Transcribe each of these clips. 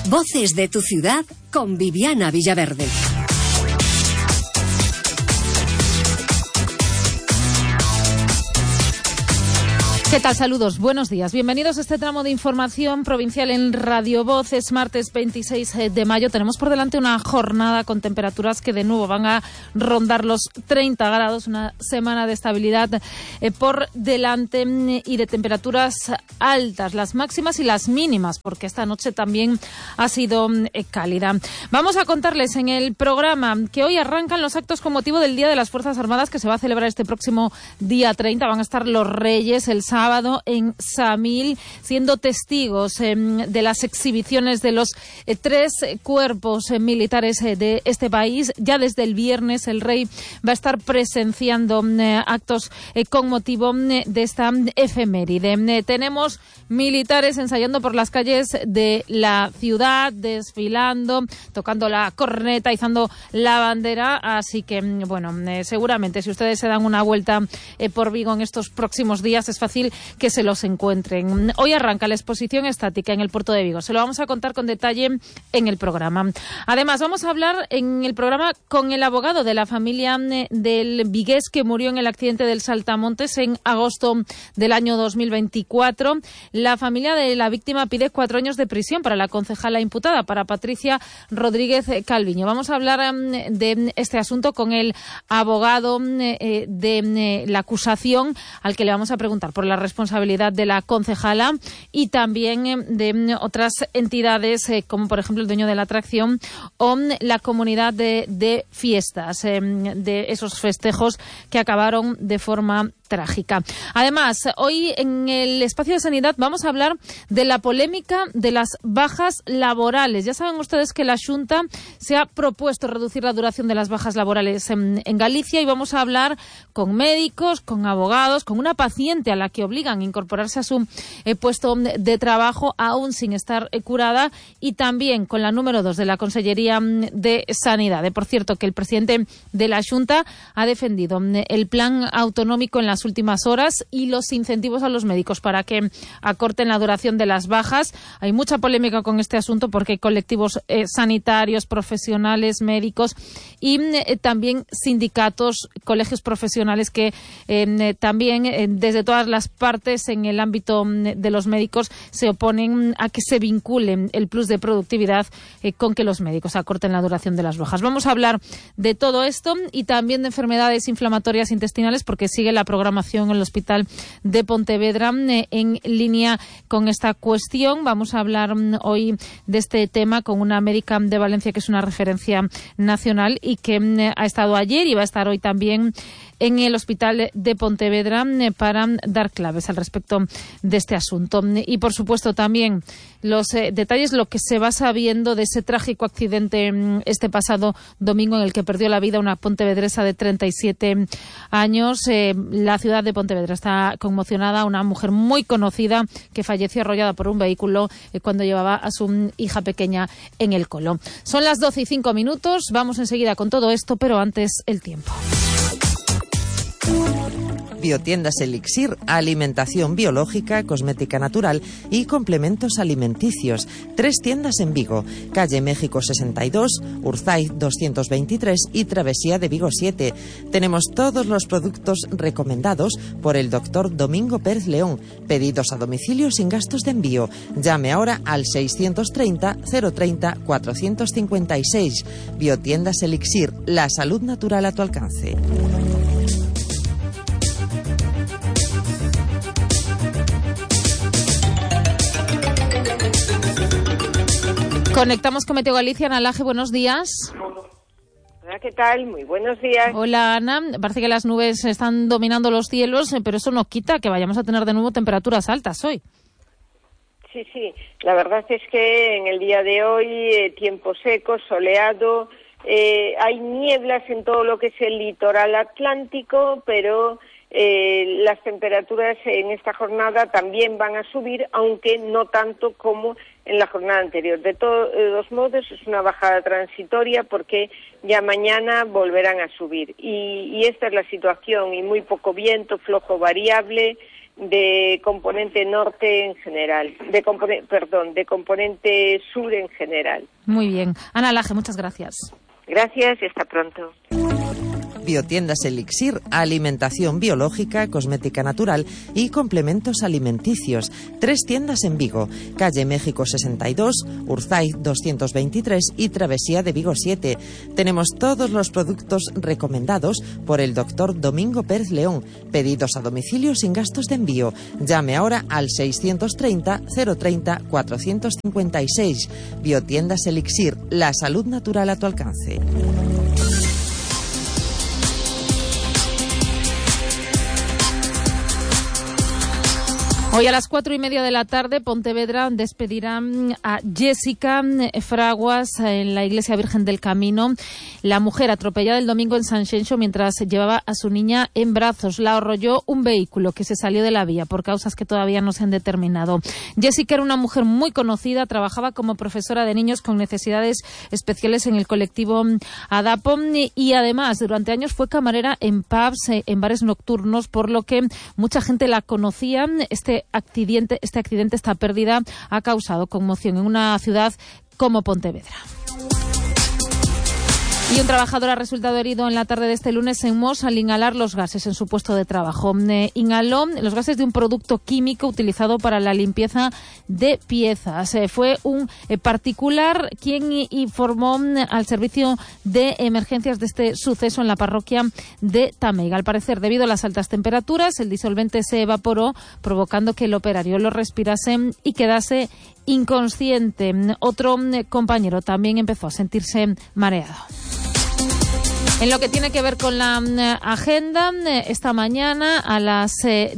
Voces de tu ciudad con Viviana Villaverde. ¿Qué tal? Saludos, buenos días. Bienvenidos a este tramo de información provincial en Radio Voz. Es martes 26 de mayo. Tenemos por delante una jornada con temperaturas que de nuevo van a rondar los 30 grados. Una semana de estabilidad por delante y de temperaturas altas, las máximas y las mínimas, porque esta noche también ha sido cálida. Vamos a contarles en el programa que hoy arrancan los actos con motivo del Día de las Fuerzas Armadas, que se va a celebrar este próximo día 30. Van a estar los Reyes el sábado en Samil, siendo testigos de las exhibiciones de los tres cuerpos militares de este país. Ya desde el viernes el rey va a estar presenciando actos con motivo de esta efeméride. Tenemos militares ensayando por las calles de la ciudad, desfilando, tocando la corneta, izando la bandera, así que bueno, seguramente si ustedes se dan una vuelta por Vigo en estos próximos días es fácil que se los encuentren. Hoy arranca la exposición estática en el puerto de Vigo. Se lo vamos a contar con detalle en el programa. Además, vamos a hablar en el programa con el abogado de la familia del vigués que murió en el accidente del Saltamontes en agosto del año 2024. La familia de la víctima pide 4 años de prisión para la concejala imputada, para Patricia Rodríguez Calviño. Vamos a hablar de este asunto con el abogado de la acusación, al que le vamos a preguntar por la responsabilidad de la concejala y también de otras entidades como por ejemplo el dueño de la atracción o la comunidad de fiestas, de esos festejos que acabaron de forma trágica. Además, hoy en el espacio de sanidad vamos a hablar de la polémica de las bajas laborales. Ya saben ustedes que la Xunta se ha propuesto reducir la duración de las bajas laborales en Galicia, y vamos a hablar con médicos, con abogados, con una paciente a la que obligan a incorporarse a su puesto de trabajo aún sin estar curada, y también con la número 2 de la Consellería de Sanidad. Por cierto, que el presidente de la Xunta ha defendido el plan autonómico en las últimas horas y los incentivos a los médicos para que acorten la duración de las bajas. Hay mucha polémica con este asunto porque hay colectivos sanitarios, profesionales, médicos y también sindicatos, colegios profesionales que también desde todas las partes en el ámbito de los médicos se oponen a que se vincule el plus de productividad con que los médicos acorten la duración de las bajas. Vamos a hablar de todo esto y también de enfermedades inflamatorias intestinales, porque sigue la programación en el Hospital de Pontevedra en línea con esta cuestión. Vamos a hablar hoy de este tema con una médica de Valencia que es una referencia nacional y que ha estado ayer y va a estar hoy también en el Hospital de Pontevedra para dar claves al respecto de este asunto. Y, por supuesto, también los detalles, lo que se va sabiendo de ese trágico accidente este pasado domingo en el que perdió la vida una pontevedresa de 37 años. La ciudad de Pontevedra está conmocionada. Una mujer muy conocida que falleció arrollada por un vehículo cuando llevaba a su hija pequeña en el colo. Son las 12:05. Vamos enseguida con todo esto, pero antes el tiempo. Biotiendas Elixir, alimentación biológica, cosmética natural y complementos alimenticios. 3 tiendas en Vigo, calle México 62, Urzaiz 223 y Travesía de Vigo 7. Tenemos todos los productos recomendados por el doctor Domingo Pérez León. Pedidos a domicilio sin gastos de envío. Llame ahora al 630 030 456. Biotiendas Elixir, la salud natural a tu alcance. Conectamos con Meteo Galicia. Ana Laje, buenos días. Hola, ¿qué tal? Muy buenos días. Hola, Ana. Parece que las nubes están dominando los cielos, pero eso no quita que vayamos a tener de nuevo temperaturas altas hoy. Sí. La verdad es que en el día de hoy, tiempo seco, soleado, hay nieblas en todo lo que es el litoral atlántico, pero las temperaturas en esta jornada también van a subir, aunque no tanto como en la jornada anterior. De todos modos, es una bajada transitoria porque ya mañana volverán a subir. Y esta es la situación, y muy poco viento, flojo variable, de componente norte en general, de componente sur en general. Muy bien. Ana Laje, muchas gracias. Gracias y hasta pronto. Biotiendas Elixir, alimentación biológica, cosmética natural y complementos alimenticios. 3 tiendas en Vigo, calle México 62, Urzaiz 223 y Travesía de Vigo 7. Tenemos todos los productos recomendados por el doctor Domingo Pérez León. Pedidos a domicilio sin gastos de envío. Llame ahora al 630 030 456. Biotiendas Elixir, la salud natural a tu alcance. Hoy a las 4:30 de la tarde, Pontevedra despedirá a Jessica Fraguas en la Iglesia Virgen del Camino, la mujer atropellada el domingo en Sanxenxo mientras llevaba a su niña en brazos. La arrolló un vehículo que se salió de la vía por causas que todavía no se han determinado. Jessica era una mujer muy conocida, trabajaba como profesora de niños con necesidades especiales en el colectivo ADAPO y además durante años fue camarera en pubs, en bares nocturnos, por lo que mucha gente la conocía. Este accidente, esta pérdida ha causado conmoción en una ciudad como Pontevedra. Y un trabajador ha resultado herido en la tarde de este lunes en Mos al inhalar los gases en su puesto de trabajo. Inhaló los gases de un producto químico utilizado para la limpieza de piezas. Fue un particular quien informó al servicio de emergencias de este suceso en la parroquia de Tameiga. Al parecer, debido a las altas temperaturas, el disolvente se evaporó, provocando que el operario lo respirase y quedase inconsciente. Otro compañero también empezó a sentirse mareado. En lo que tiene que ver con la agenda, esta mañana a las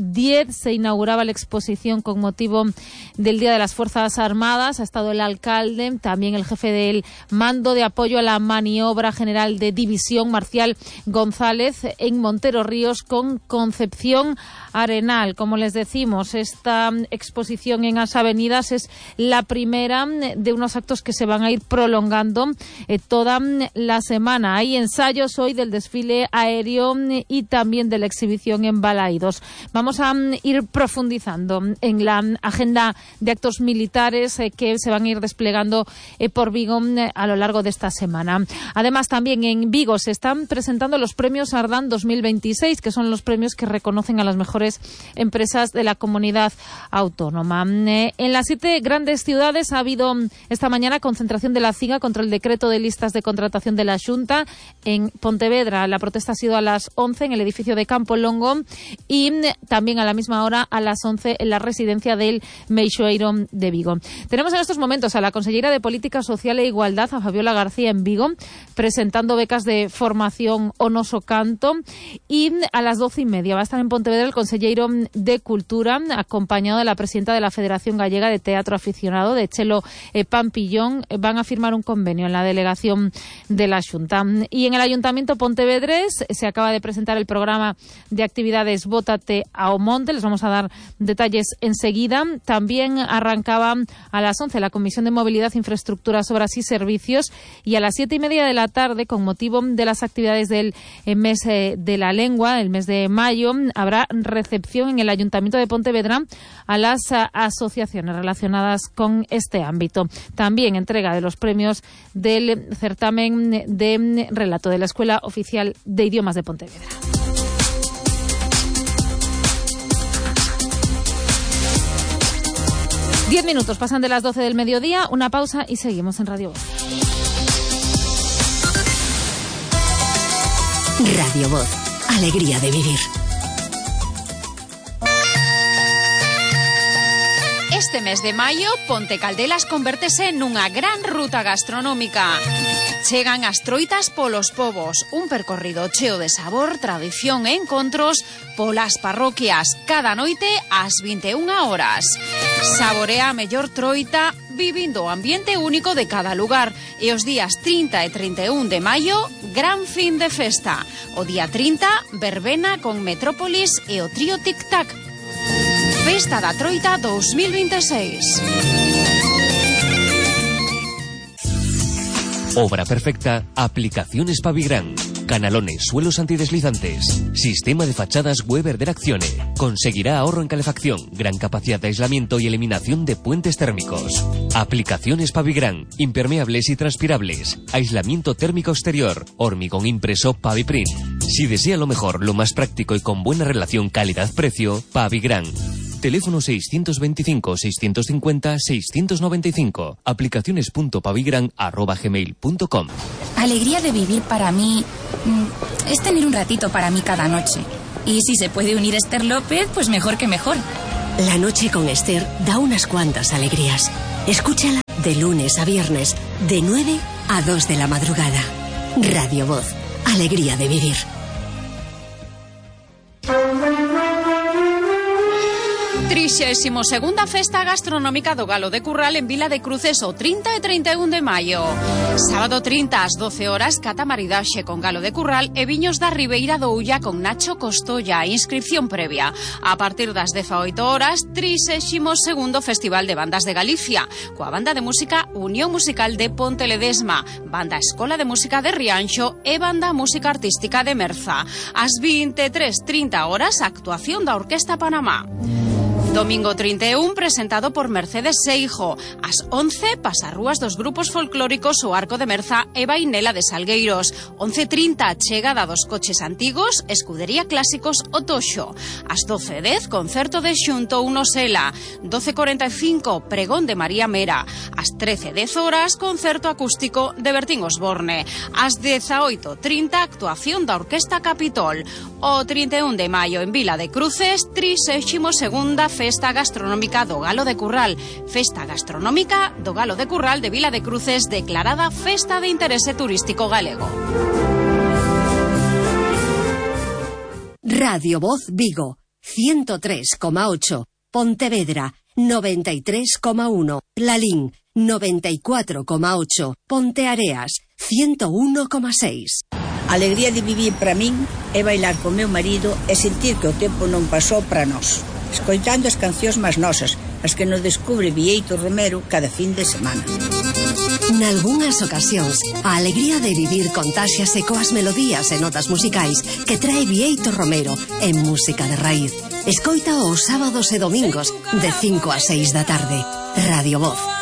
10 se inauguraba la exposición con motivo del Día de las Fuerzas Armadas. Ha estado el alcalde, también el jefe del Mando de Apoyo a la Maniobra General de División, Marcial González, en Montero Ríos con Concepción Arenal. Como les decimos, esta exposición en las avenidas es la primera de unos actos que se van a ir prolongando toda la semana. Hay ensayos hoy del desfile aéreo y también de la exhibición en Balaidos. Vamos a ir profundizando en la agenda de actos militares que se van a ir desplegando por Vigo a lo largo de esta semana. Además, también en Vigo se están presentando los premios Ardán 2026, que son los premios que reconocen a las mejores empresas de la comunidad autónoma. En las 7 grandes ciudades ha habido esta mañana concentración de la CIGA contra el decreto de listas de contratación de la Xunta. En Pontevedra la protesta ha sido a las 11 en el edificio de Campo Longo y también a la misma hora a las 11 en la residencia del Meixoeiro de Vigo. Tenemos en estos momentos a la consellera de Política Social e Igualdad, a Fabiola García, en Vigo, presentando becas de formación Onoso Canto, y a las 12:30 va a estar en Pontevedra el consellero de Cultura, acompañado de la presidenta de la Federación Gallega de Teatro Aficionado, de Chelo Pampillón. Van a firmar un convenio en la delegación de la Xunta. Y en el Ayuntamiento pontevedrés se acaba de presentar el programa de actividades Bótate ao Monte. Les vamos a dar detalles enseguida. También arrancaba a las 11 la Comisión de Movilidad, Infraestructuras, Obras y Servicios, y a las 7:30 de la tarde, con motivo de las actividades del mes de la lengua, el mes de mayo, habrá recepción en el Ayuntamiento de Pontevedra a las asociaciones relacionadas con este ámbito. También entrega de los premios del certamen de relato de la Escuela Oficial de Idiomas de Pontevedra. Diez minutos pasan de las 12 del mediodía, una pausa y seguimos en Radio Voz. Radio Voz, alegría de vivir. Este mes de maio, Ponte Caldelas convértese nunha gran ruta gastronómica. Chegan as troitas polos povos, un percorrido cheo de sabor, tradición e encontros polas parroquias, cada noite ás 21 horas. Saborea a mellor troita vivindo o ambiente único de cada lugar. E os días 30 e 31 de maio, gran fin de festa. O día 30, verbena con Metrópolis e o trío Tic Tac. Festa da Troita 2026. Obra perfecta, Aplicaciones Pavigran. canalones, suelos antideslizantes. Sistema de fachadas Weber de Accione. Conseguirá ahorro en calefacción, gran capacidad de aislamiento y eliminación de puentes térmicos. Aplicaciones Pavigran, impermeables y transpirables. Aislamiento térmico exterior. Hormigón impreso Paviprint. Si desea lo mejor, lo más práctico y con buena relación calidad-precio, Pavigran. Teléfono 625-650-695. Aplicaciones.pavigran@gmail.com. Alegría de vivir para mí es tener un ratito para mí cada noche. Y si se puede unir Esther López, pues mejor que mejor. La noche con Esther da unas cuantas alegrías. Escúchala de lunes a viernes, de 9 a 2 de la madrugada. Radio Voz. Alegría de vivir. Segunda Festa Gastronómica do Galo de Curral en Vila de Cruces o 30 e 31 de maio. Sábado 30 ás 12 horas, cata maridaxe con Galo de Curral e viños da Ribeira do Ulla con Nacho Costolla. Inscripción previa. A partir das 18 horas, 32º Festival de Bandas de Galicia, coa banda de música Unión Musical de Ponte Ledesma, banda Escola de Música de Rianxo e banda Música Artística de Merza. Ás 23:30 horas, actuación da Orquesta Panamá. Domingo 31, presentado por Mercedes Seijo. Ás 11, pasarrúas dos grupos folclóricos O Arco de Merza e Bainela de Salgueiros. 11:30, chegada dos coches antigos, Escudería Clásicos O Toxo. Ás 12:10, concerto de Xunto Unosela. 12:45, pregón de María Mera. Ás 13:10 horas, concerto acústico de Bertín Osborne. Ás 18:30, actuación da Orquesta Capitol. O 31 de maio en Vila de Cruces, 32ª Festa Gastronómica do Galo de Curral. Festa Gastronómica do Galo de Curral de Vila de Cruces, declarada Festa de Interese Turístico Galego. Radio Voz Vigo, 103,8. Pontevedra, 93,1. Lalín, 94,8. Ponteareas, 101,6. A alegría de vivir para min é bailar con meu marido e sentir que o tempo non pasou para nós, escoitando as cancións máis nosas, as que nos descubre Bieito Romero cada fin de semana. Nalgúnas ocasións, a alegría de vivir contáxiase coas melodías e notas musicais que trae Bieito Romero en música de raíz. Escoita os sábados e domingos de 5 a 6 da tarde. Radio Voz.